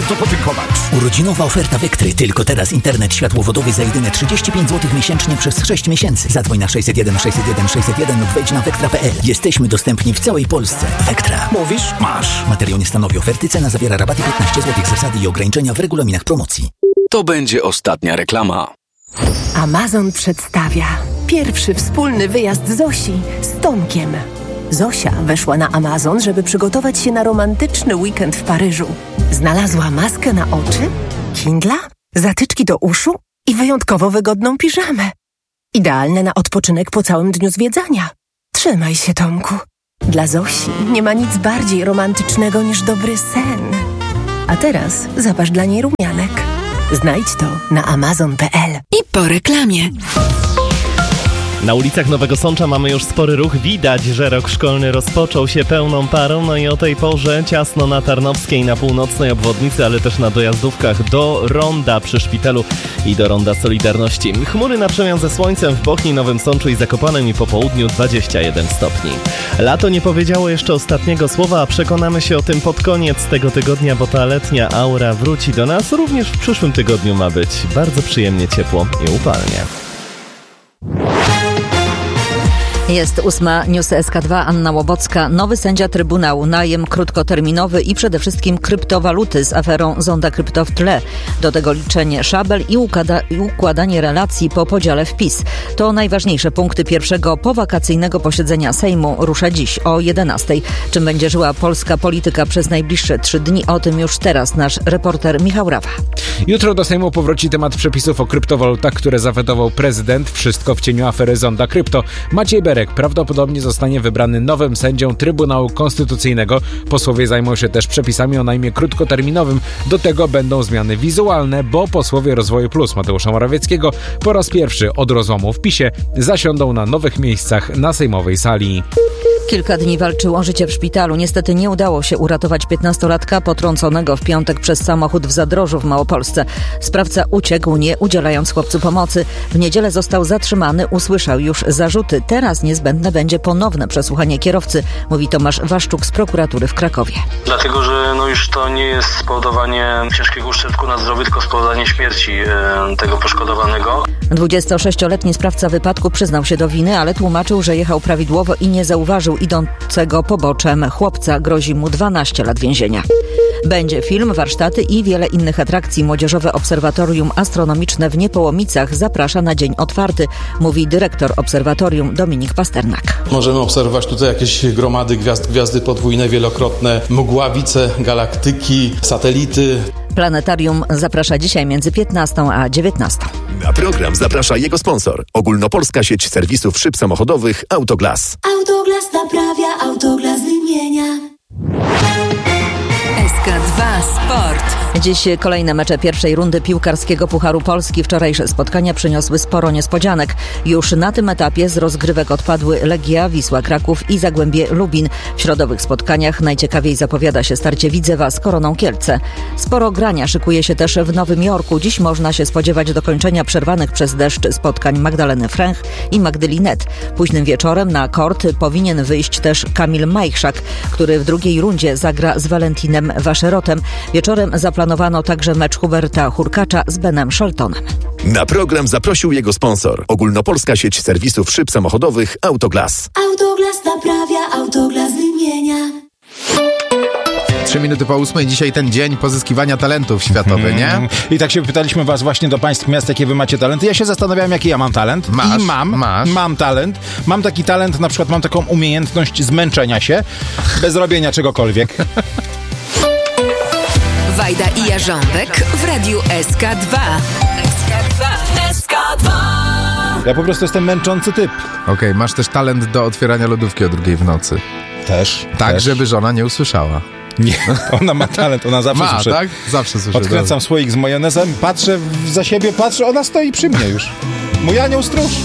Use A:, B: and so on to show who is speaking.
A: bardzo podziękować.
B: Urodzinowa oferta Vectry. Tylko teraz internet światłowodowy za jedyne 35 zł miesięcznie przez 6 miesięcy. Zadzwoń na 601 601 601 lub wejdź na vectra.pl. Jesteśmy dostępni w całej Polsce. Vectra.
A: Mówisz? Masz.
B: Materiał nie stanowi oferty. Cena zawiera rabaty 15 zł. Zasady i ograniczenia w regulaminach promocji.
C: To będzie ostatnia reklama.
D: Amazon przedstawia pierwszy wspólny wyjazd Zosi z Tomkiem. Zosia weszła na Amazon, żeby przygotować się na romantyczny weekend w Paryżu. Znalazła maskę na oczy, Kindla, zatyczki do uszu i wyjątkowo wygodną piżamę. Idealne na odpoczynek po całym dniu zwiedzania. Trzymaj się, Tomku. Dla Zosi nie ma nic bardziej romantycznego niż dobry sen. A teraz zapasz dla niej rumianek. Znajdź to na amazon.pl.
E: I po reklamie.
F: Na ulicach Nowego Sącza mamy już spory ruch. Widać, że rok szkolny rozpoczął się pełną parą. No i o tej porze ciasno na Tarnowskiej, na północnej obwodnicy, ale też na dojazdówkach do ronda przy szpitalu i do ronda Solidarności. Chmury na przemian ze słońcem w Bochni, Nowym Sączu i Zakopanem i po południu 21 stopni. Lato nie powiedziało jeszcze ostatniego słowa, a przekonamy się o tym pod koniec tego tygodnia, bo ta letnia aura wróci do nas. Również w przyszłym tygodniu ma być bardzo przyjemnie ciepło i upalnie.
G: Jest 8. News SK2, Anna Łobocka. Nowy sędzia Trybunału, najem krótkoterminowy i przede wszystkim kryptowaluty z aferą Zonda Krypto w tle. Do tego liczenie szabel i układanie relacji po podziale w PiS. To najważniejsze punkty pierwszego powakacyjnego posiedzenia Sejmu rusza dziś o 11:00. Czym będzie żyła polska polityka przez najbliższe 3 dni? O tym już teraz nasz reporter Michał Rawa.
H: Jutro do Sejmu powróci temat przepisów o kryptowalutach, które zawetował prezydent. Wszystko w cieniu afery Zonda Krypto. Maciej Berek prawdopodobnie zostanie wybrany nowym sędzią Trybunału Konstytucyjnego. Posłowie zajmą się też przepisami o najmie krótkoterminowym. Do tego będą zmiany wizualne, bo posłowie Rozwoju Plus Mateusza Morawieckiego po raz pierwszy od rozłamu w PiS-ie zasiądą na nowych miejscach na sejmowej sali.
G: Kilka dni walczył o życie w szpitalu. Niestety nie udało się uratować 15-latka potrąconego w piątek przez samochód w Zadrożu w Małopolsce. Sprawca uciekł, nie udzielając chłopcu pomocy. W niedzielę został zatrzymany, usłyszał już zarzuty. Teraz niezbędne będzie ponowne przesłuchanie kierowcy, mówi Tomasz Waszczuk z prokuratury w Krakowie.
I: Dlatego, że już to nie jest spowodowanie ciężkiego uszczerbku na zdrowiu, tylko spowodowanie śmierci tego poszkodowanego.
G: 26-letni sprawca wypadku przyznał się do winy, ale tłumaczył, że jechał prawidłowo i nie zauważył idącego poboczem chłopca. Grozi mu 12 lat więzienia. Będzie film, warsztaty i wiele innych atrakcji. Młodzieżowe Obserwatorium Astronomiczne w Niepołomicach zaprasza na dzień otwarty, mówi dyrektor obserwatorium Dominik Pasternak.
J: Możemy obserwować tutaj jakieś gromady gwiazd, gwiazdy podwójne, wielokrotne, mgławice, galaktyki, satelity.
G: Planetarium zaprasza dzisiaj między 15 a 19.
K: Na program zaprasza jego sponsor. Ogólnopolska sieć serwisów szyb samochodowych Autoglas.
L: Autoglas naprawia, Autoglas wymienia.
E: SK2 Sport.
G: Dziś kolejne mecze pierwszej rundy piłkarskiego Pucharu Polski. Wczorajsze spotkania przyniosły sporo niespodzianek. Już na tym etapie z rozgrywek odpadły Legia, Wisła Kraków i Zagłębie Lubin. W środowych spotkaniach najciekawiej zapowiada się starcie Widzewa z Koroną Kielce. Sporo grania szykuje się też w Nowym Jorku. Dziś można się spodziewać dokończenia przerwanych przez deszcz spotkań Magdaleny Fręch i Magdy Linet. Późnym wieczorem na kort powinien wyjść też Kamil Majchrzak, który w drugiej rundzie zagra z Valentinem Waszerotem. Wieczorem zaplanowano także mecz Huberta Hurkacza z Benem Sheltonem.
K: Na program zaprosił jego sponsor. Ogólnopolska sieć serwisów szyb samochodowych Autoglas.
L: Autoglas naprawia, Autoglas wymienia.
A: 3 minuty po 8. Dzisiaj ten dzień pozyskiwania talentów światowy, nie?
M: I tak się pytaliśmy was właśnie do państw miast, jakie wy macie talenty. Ja się zastanawiałem, jaki ja mam talent.
A: Masz,
M: I mam talent. Mam taki talent, na przykład mam taką umiejętność zmęczenia się bez robienia czegokolwiek.
E: Wajda i Jarząbek w radiu SK2. SK2.
M: Ja po prostu jestem męczący typ.
A: Okej, masz też talent do otwierania lodówki o 2 w nocy.
M: Też.
A: Tak, żeby żona nie usłyszała.
M: Nie, ona ma talent, ona zawsze słyszy.
A: Tak? Zawsze słyszy.
M: Odkręcam słoik z majonezem, patrzę za siebie, ona stoi przy mnie już. Mój anioł stróż.